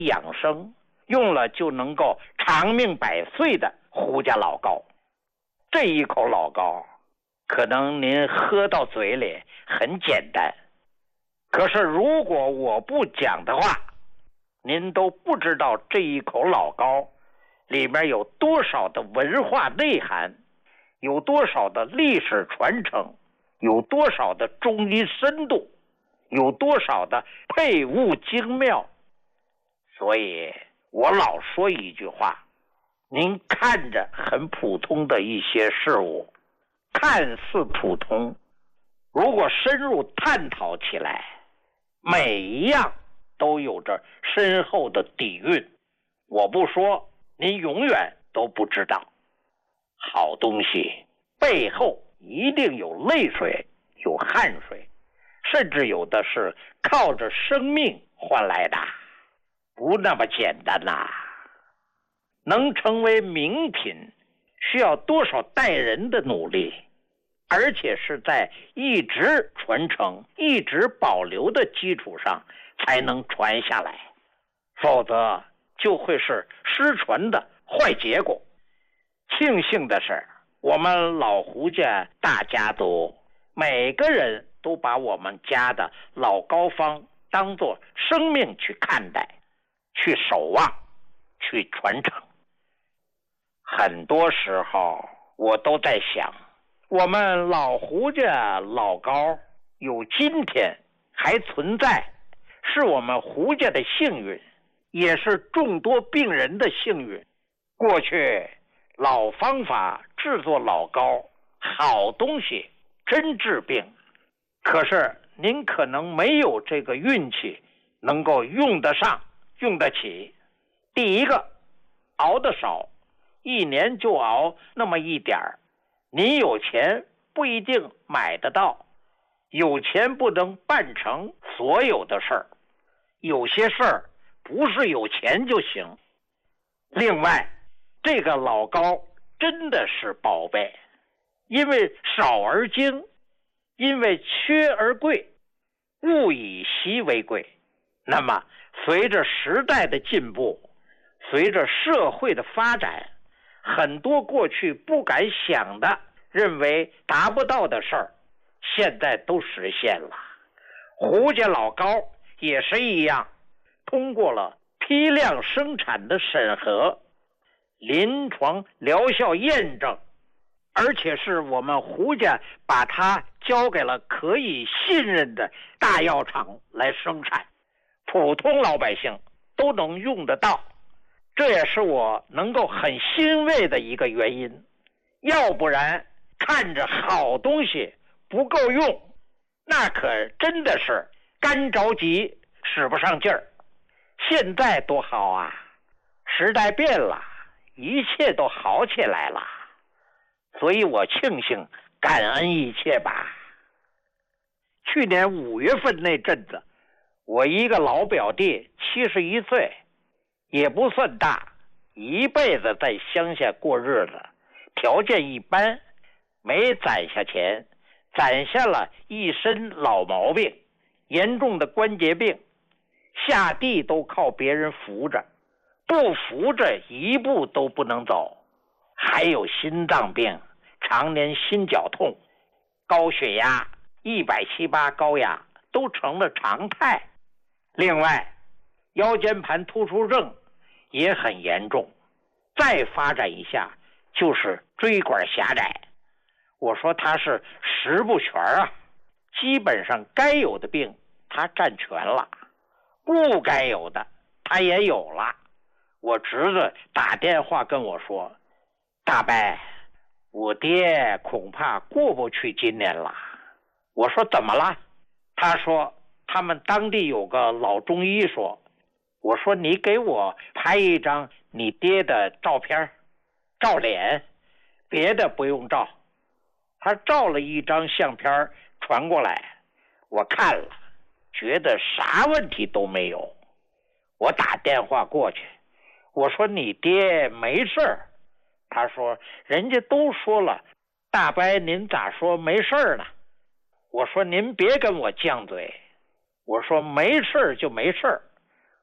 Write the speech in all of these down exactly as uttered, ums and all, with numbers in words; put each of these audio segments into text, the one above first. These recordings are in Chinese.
养生，用了就能够长命百岁的胡家老膏。这一口老膏可能您喝到嘴里很简单，可是如果我不讲的话，您都不知道这一口老膏里面有多少的文化内涵，有多少的历史传承，有多少的中医深度，有多少的配物精妙。所以我老说一句话，您看着很普通的一些事物，看似普通，如果深入探讨起来，每一样都有着深厚的底蕴。我不说，您永远都不知道。好东西背后一定有泪水，有汗水，甚至有的是靠着生命换来的，不那么简单呐、啊。能成为名品，需要多少代人的努力，而且是在一直传承、一直保留的基础上才能传下来，否则就会是失传的坏结果。庆幸的是，我们老胡家大家族每个人都把我们家的老膏方当作生命去看待，去守望，去传承。很多时候我都在想，我们老胡家老膏有今天还存在，是我们胡家的幸运，也是众多病人的幸运。过去老方法制作老膏，好东西真治病，可是您可能没有这个运气能够用得上用得起。第一个，熬得少，一年就熬那么一点儿，您有钱不一定买得到，有钱不能办成所有的事儿，有些事儿不是有钱就行。另外，这个老膏真的是宝贝，因为少而精，因为缺而贵，物以稀为贵。那么随着时代的进步，随着社会的发展，很多过去不敢想的，认为达不到的事儿，现在都实现了。胡家老膏也是一样，通过了批量生产的审核，临床疗效验证，而且是我们胡家把它交给了可以信任的大药厂来生产，普通老百姓都能用得到。这也是我能够很欣慰的一个原因，要不然看着好东西不够用，那可真的是干着急使不上劲儿。现在多好啊，时代变了，一切都好起来了，所以我庆幸感恩一切吧。去年五月份那阵子，我一个老表弟七十一岁，也不算大，一辈子在乡下过日子，条件一般，没攒下钱，攒下了一身老毛病，严重的关节病，下地都靠别人扶着，不扶着一步都不能走，还有心脏病，常年心绞痛，高血压，一百七八高压都成了常态。另外，腰间盘突出症也很严重，再发展一下就是椎管狭窄。我说他是十不全啊，基本上该有的病他占全了，不该有的他也有了。我侄子打电话跟我说，大伯，我爹恐怕过不去今年了。我说怎么了？他说他们当地有个老中医说。我说你给我拍一张你爹的照片，照脸，别的不用照。他照了一张相片传过来，我看了，觉得啥问题都没有。我打电话过去，我说你爹没事儿。他说人家都说了，大伯您咋说没事儿呢？我说您别跟我犟嘴，我说没事儿就没事儿，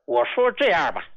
我说这样吧，